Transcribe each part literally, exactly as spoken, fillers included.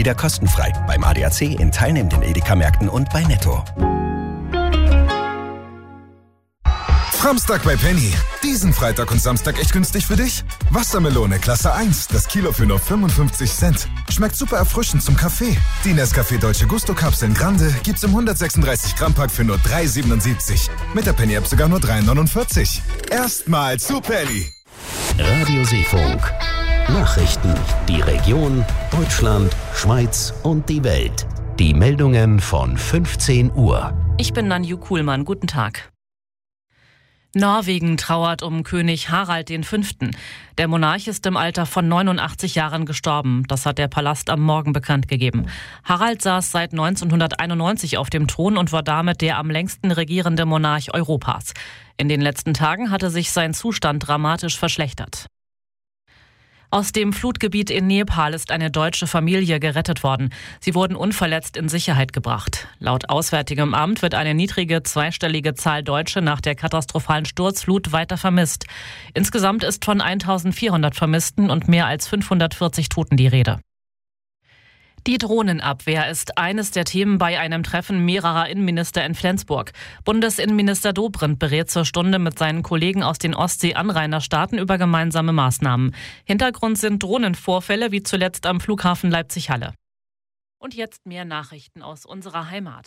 Wieder kostenfrei beim A D A C in teilnehmenden Edeka-Märkten und bei Netto. Samstag bei Penny. Diesen Freitag und Samstag echt günstig für dich? Wassermelone Klasse eins, das Kilo für nur fünfundfünfzig Cent. Schmeckt super erfrischend zum Kaffee. Die Nescafé Dolce Gusto Kapseln Grande gibt's im hundertsechsunddreißig Gramm Pack für nur drei siebenundsiebzig. Mit der Penny App sogar nur drei neunundvierzig. Erstmal zu Penny. Radio Seefunk. Nachrichten. Die Region, Deutschland, Schweiz und die Welt. Die Meldungen von fünfzehn Uhr. Ich bin Nanju Kuhlmann. Guten Tag. Norwegen trauert um König Harald der Fünfte. Der Monarch ist im Alter von neunundachtzig Jahren gestorben. Das hat der Palast am Morgen bekannt gegeben. Harald saß seit neunzehnhunderteinundneunzig auf dem Thron und war damit der am längsten regierende Monarch Europas. In den letzten Tagen hatte sich sein Zustand dramatisch verschlechtert. Aus dem Flutgebiet in Nepal ist eine deutsche Familie gerettet worden. Sie wurden unverletzt in Sicherheit gebracht. Laut Auswärtigem Amt wird eine niedrige zweistellige Zahl Deutsche nach der katastrophalen Sturzflut weiter vermisst. Insgesamt ist von eintausendvierhundert Vermissten und mehr als fünfhundertvierzig Toten die Rede. Die Drohnenabwehr ist eines der Themen bei einem Treffen mehrerer Innenminister in Flensburg. Bundesinnenminister Dobrindt berät zur Stunde mit seinen Kollegen aus den Ostsee-Anrainerstaaten über gemeinsame Maßnahmen. Hintergrund sind Drohnenvorfälle wie zuletzt am Flughafen Leipzig-Halle. Und jetzt mehr Nachrichten aus unserer Heimat.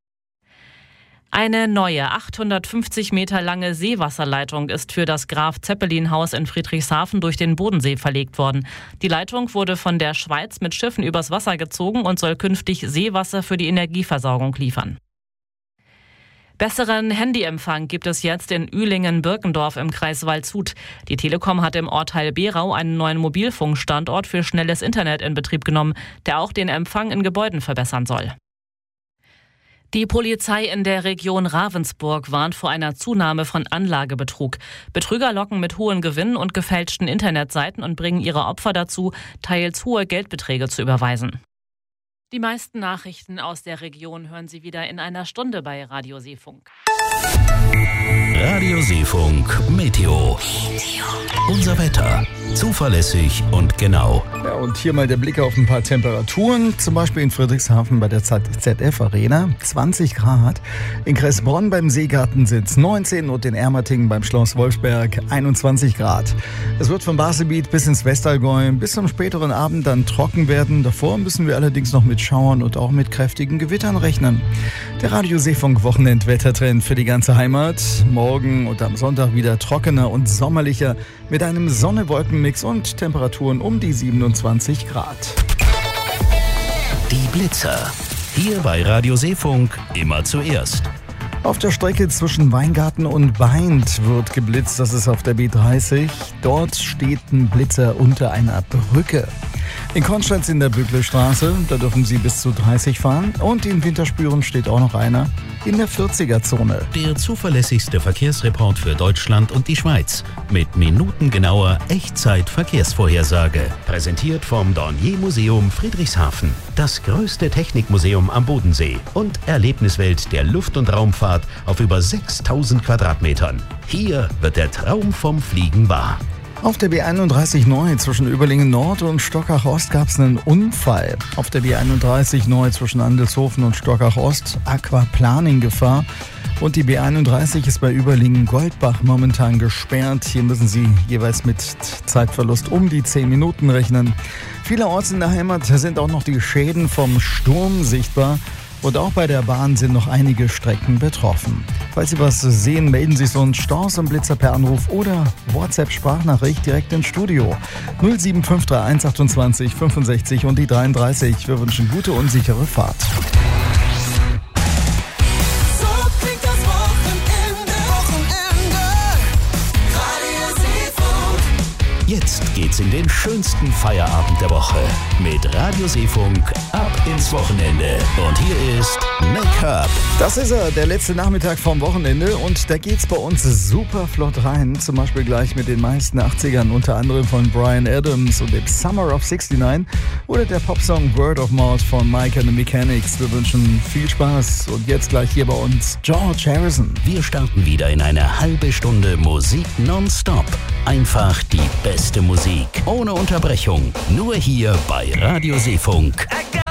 Eine neue achthundertfünfzig Meter lange Seewasserleitung ist für das Graf-Zeppelin-Haus in Friedrichshafen durch den Bodensee verlegt worden. Die Leitung wurde von der Schweiz mit Schiffen übers Wasser gezogen und soll künftig Seewasser für die Energieversorgung liefern. Besseren Handyempfang gibt es jetzt in Ühlingen-Birkendorf im Kreis Waldshut. Die Telekom hat im Ortteil Berau einen neuen Mobilfunkstandort für schnelles Internet in Betrieb genommen, der auch den Empfang in Gebäuden verbessern soll. Die Polizei in der Region Ravensburg warnt vor einer Zunahme von Anlagebetrug. Betrüger locken mit hohen Gewinnen und gefälschten Internetseiten und bringen ihre Opfer dazu, teils hohe Geldbeträge zu überweisen. Die meisten Nachrichten aus der Region hören Sie wieder in einer Stunde bei Radio Seefunk. Radio Seefunk Meteo. Unser Wetter. Zuverlässig und genau. Ja, und hier mal der Blick auf ein paar Temperaturen. Zum Beispiel in Friedrichshafen bei der Z F Arena zwanzig Grad. In Kressbronn beim Seegarten sind es neunzehn und in Ermatingen beim Schloss Wolfsberg einundzwanzig Grad. Es wird vom Barsebiet bis ins Westallgäu bis zum späteren Abend dann trocken werden. Davor müssen wir allerdings noch mit Schauern und auch mit kräftigen Gewittern rechnen. Der Radio Seefunk Wochenend-Wettertrend für die ganze Heimat. Morgen und am Sonntag wieder trockener und sommerlicher mit einem Sonne-Wolken-Mix und Temperaturen um die siebenundzwanzig Grad. Die Blitzer. Hier bei Radio Seefunk immer zuerst. Auf der Strecke zwischen Weingarten und Weint wird geblitzt. Das ist auf der B dreißig. Dort steht ein Blitzer unter einer Brücke. In Konstanz in der Bücklestraße, da dürfen Sie bis zu dreißig fahren. Und in Winterspüren steht auch noch einer in der vierziger-Zone. Der zuverlässigste Verkehrsreport für Deutschland und die Schweiz. Mit minutengenauer Echtzeit-Verkehrsvorhersage. Präsentiert vom Dornier-Museum Friedrichshafen. Das größte Technikmuseum am Bodensee. Und Erlebniswelt der Luft- und Raumfahrt auf über sechstausend Quadratmetern. Hier wird der Traum vom Fliegen wahr. Auf der B einunddreißig neu zwischen Überlingen Nord und Stockach Ost gab es einen Unfall. Auf der B einunddreißig neu zwischen Andelshofen und Stockach Ost Aquaplaning-Gefahr. Und die B einunddreißig ist bei Überlingen Goldbach momentan gesperrt. Hier müssen Sie jeweils mit Zeitverlust um die zehn Minuten rechnen. Vielerorts in der Heimat sind auch noch die Schäden vom Sturm sichtbar. Und auch bei der Bahn sind noch einige Strecken betroffen. Falls Sie was sehen, melden Sie uns Staus und Blitzer per Anruf oder WhatsApp-Sprachnachricht direkt ins Studio. null sieben fünf drei eins achtundzwanzig fünfundsechzig und die dreiunddreißig. Wir wünschen gute und sichere Fahrt. So klingt das Wochenende. Wochenende. Radio Seefunk. Jetzt geht's in den schönsten Feierabend der Woche mit Radio Seefunk ab ins Wochenende. Und hier ist Make-up. Das ist er, der letzte Nachmittag vom Wochenende und da geht's bei uns super flott rein. Zum Beispiel gleich mit den meisten achtzigern, unter anderem von Bryan Adams und dem Summer of sixty-nine oder der Popsong Word of Mouth von Mike and the Mechanics. Wir wünschen viel Spaß und jetzt gleich hier bei uns George Harrison. Wir starten wieder in eine halbe Stunde Musik nonstop. Einfach die beste Musik, ohne Unterbrechung. Nur hier bei Radio Seefunk.